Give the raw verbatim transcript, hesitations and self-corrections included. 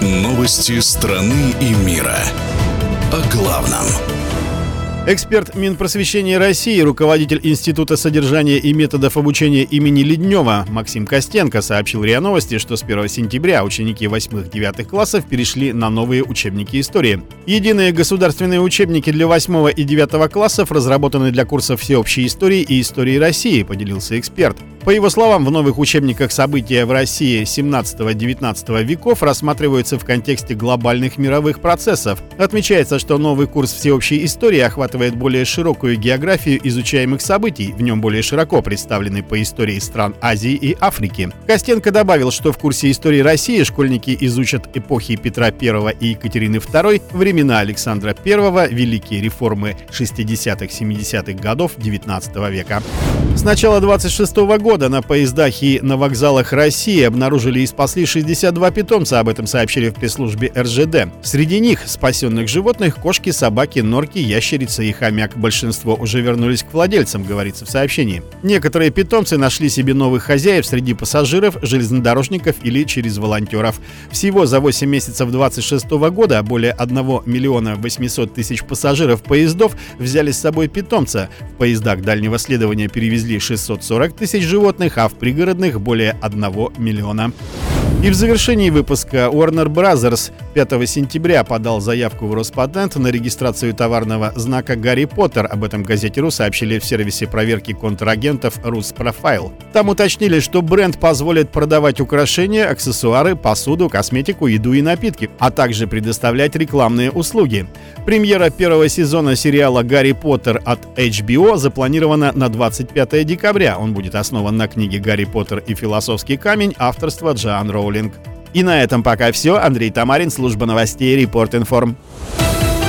Новости страны и мира. О главном. Эксперт Минпросвещения России, руководитель Института содержания и методов обучения имени Леднева Максим Костенко сообщил РИА Новости, что с первого сентября ученики восьмых-девятых классов перешли на новые учебники истории. Единые государственные учебники для восьмого и девятого классов разработаны для курсов всеобщей истории и истории России, поделился эксперт. По его словам, в новых учебниках события в России семнадцатого-девятнадцатого веков рассматриваются в контексте глобальных мировых процессов. Отмечается, что новый курс всеобщей истории охватывает более широкую географию изучаемых событий, в нем более широко представлены по истории стран Азии и Африки. Костенко добавил, что в курсе истории России школьники изучат эпохи Петра Первого и Екатерины Второй, времена Александра Первого, великие реформы шестидесятых-семидесятых годов девятнадцатого века. С начала двадцать шестого года на поездах и на вокзалах России обнаружили и спасли шестьдесят два питомца, об этом сообщили в пресс-службе эр жэ дэ. Среди них спасенных животных — кошки, собаки, норки, ящерицы и хомяк. Большинство уже вернулись к владельцам, говорится в сообщении. Некоторые питомцы нашли себе новых хозяев среди пассажиров, железнодорожников или через волонтеров. Всего за восемь месяцев двадцать шестого года более одного миллиона восьмисот тысяч пассажиров поездов взяли с собой питомца. В поездах дальнего следования перевезли шестьсот сорок тысяч животных, а в пригородных более одного миллиона. И в завершении выпуска Warner Bros. пятого сентября подал заявку в Роспатент на регистрацию товарного знака «Гарри Поттер». Об этом газете.ру сообщили в сервисе проверки контрагентов «Руспрофайл». Там уточнили, что бренд позволит продавать украшения, аксессуары, посуду, косметику, еду и напитки, а также предоставлять рекламные услуги. Премьера первого сезона сериала «Гарри Поттер» от эйч би о запланирована на двадцать пятое декабря. Он будет основан на книге «Гарри Поттер и философский камень» авторства Джоан Роулинг. И на этом пока все. Андрей Тамарин, служба новостей Report Inform.